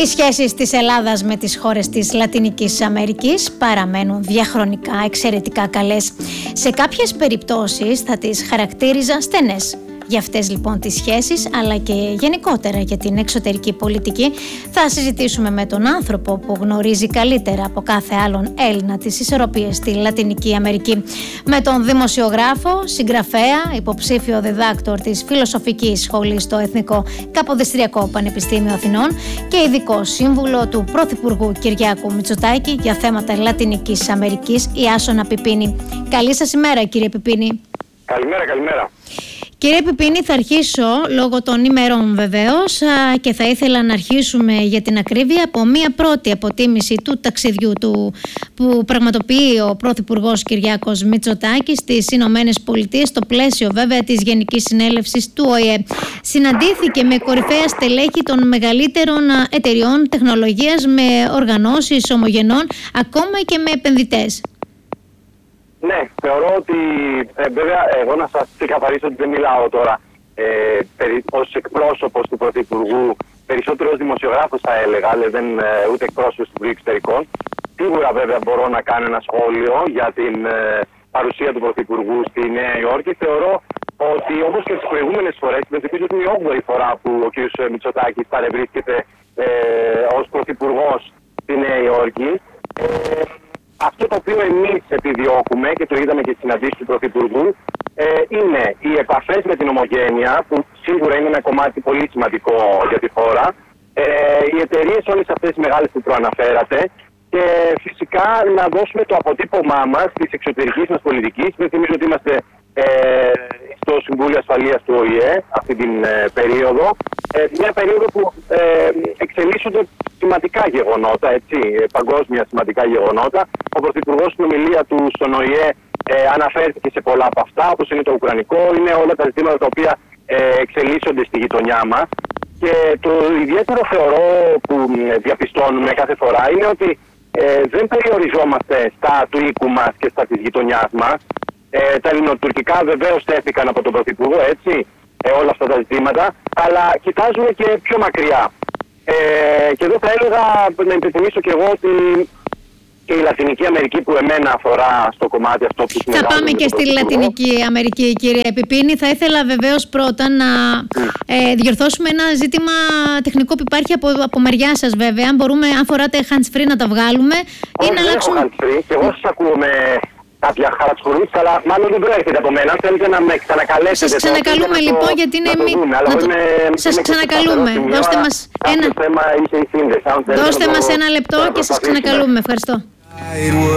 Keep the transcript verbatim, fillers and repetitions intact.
Οι σχέσεις της Ελλάδας με τις χώρες της Λατινικής Αμερικής παραμένουν διαχρονικά εξαιρετικά καλές. Σε κάποιες περιπτώσεις θα τις χαρακτήριζα στενές. Για αυτές λοιπόν τις σχέσεις, αλλά και γενικότερα για την εξωτερική πολιτική, θα συζητήσουμε με τον άνθρωπο που γνωρίζει καλύτερα από κάθε άλλον Έλληνα τις ισορροπίες στη Λατινική Αμερική. Με τον δημοσιογράφο, συγγραφέα, υποψήφιο διδάκτορ της Φιλοσοφικής Σχολής στο Εθνικό Καποδιστριακό Πανεπιστήμιο Αθηνών και ειδικό σύμβουλο του Πρωθυπουργού Κυριάκου Μητσοτάκη για θέματα Λατινικής Αμερικής, Ιάσονα Πιπίνη. Καλή σας ημέρα, κύριε Πιπίνη. Καλημέρα, καλημέρα. Κύριε Πιπίνη, θα αρχίσω λόγω των ημερών βεβαίως και θα ήθελα να αρχίσουμε για την ακρίβεια από μία πρώτη αποτίμηση του ταξιδιού του που πραγματοποιεί ο Πρωθυπουργός Κυριάκος Μητσοτάκης στις Ηνωμένες Πολιτείες, στο πλαίσιο βέβαια της Γενικής Συνέλευσης του Ο Η Ε. Συναντήθηκε με κορυφαία στελέχη των μεγαλύτερων εταιριών τεχνολογίας, με οργανώσεις ομογενών, ακόμα και με επενδυτές. Ναι, θεωρώ ότι, ε, βέβαια, εγώ να σας ξεκαθαρίσω ότι δεν μιλάω τώρα ε, περί, ως εκπρόσωπος του Πρωθυπουργού, περισσότερο ως δημοσιογράφος θα έλεγα, αλλά δεν ε, ούτε εκπρόσωπος του Υπουργείου Εξωτερικών. Σίγουρα βέβαια μπορώ να κάνω ένα σχόλιο για την ε, παρουσία του Πρωθυπουργού στη Νέα Υόρκη. Θεωρώ ότι, όπως και τις προηγούμενες φορές, υπενθυμίζω ότι είναι η όγδοη φορά που ο κ. Μητσοτάκης παρευρίσκεται ε, ως Πρωθυπουργός στη Νέα Υόρκη. Ε, Αυτό το οποίο εμείς επιδιώκουμε, και το είδαμε και στις συναντήσεις του Πρωθυπουργού, ε, είναι οι επαφές με την ομογένεια, που σίγουρα είναι ένα κομμάτι πολύ σημαντικό για τη χώρα, ε, οι εταιρείες όλες αυτές οι μεγάλες που προαναφέρατε, και φυσικά να δώσουμε το αποτύπωμά μας της εξωτερικής μας πολιτικής. Δεν θυμίζω ότι είμαστε ε, στο Συμβούλιο Ασφαλείας του Ο Η Ε αυτή την ε, περίοδο, ε, μια περίοδο που ε, εξελίσσονται σημαντικά γεγονότα, έτσι, παγκόσμια σημαντικά γεγονότα. Ο Πρωθυπουργός στην ομιλία του στον Ο Η Ε, ε αναφέρθηκε σε πολλά από αυτά, όπως είναι το Ουκρανικό, είναι όλα τα ζητήματα τα οποία ε, εξελίσσονται στη γειτονιά μας. Και το ιδιαίτερο θεωρώ που διαπιστώνουμε κάθε φορά είναι ότι ε, δεν περιοριζόμαστε στα του οίκου μας και στα της γειτονιάς μας. Ε, τα ελληνοτουρκικά βεβαίως τέθηκαν από τον Πρωθυπουργό, έτσι, ε, όλα αυτά τα ζητήματα, αλλά κοιτάζουμε και πιο μακριά. Ε, και εδώ θα έλεγα να υπενθυμίσω και εγώ ότι και η Λατινική Αμερική, που εμένα αφορά στο κομμάτι αυτό που θα πάμε και στη Λατινική Αμερική, κύριε Πιπίνη. Θα ήθελα βεβαίως πρώτα να mm. ε, διορθώσουμε ένα ζήτημα τεχνικό που υπάρχει από, από μεριά σας, βέβαια. Αν μπορούμε, αν φοράτε hands free, να τα βγάλουμε. Όχι, ή να δεν αλλάξουμε... έχω hands free και εγώ σας ακούω με κάποια χαρατσχουρούτσα, αλλά μάλλον δεν προέρχεται από μένα. Θέλετε να με ξανακαλέσετε? Σας ξανακαλούμε το, λοιπόν, γιατί είναι μη... το... Σας ξανακαλούμε. Δώστε μας ένα... θέμα, είχε η σύνδεση. Δώστε μας ένα λεπτό και σας ξανακαλούμε. Ευχαριστώ.